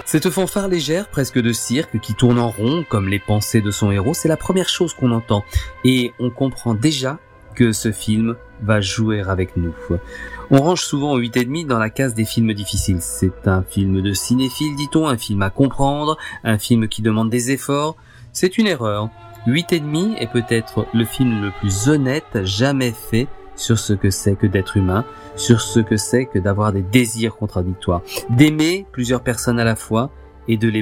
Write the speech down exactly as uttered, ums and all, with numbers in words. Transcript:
Cette fanfare légère, presque de cirque, qui tourne en rond comme les pensées de son héros, c'est la première chose qu'on entend. Et on comprend déjà que ce film va jouer avec nous. On range souvent au huit et demi dans la case des films difficiles. C'est un film de cinéphile, dit-on, un film à comprendre, un film qui demande des efforts. C'est une erreur. huit et demi est peut-être le film le plus honnête jamais fait sur ce que c'est que d'être humain, sur ce que c'est que d'avoir des désirs contradictoires, d'aimer plusieurs personnes à la fois et de les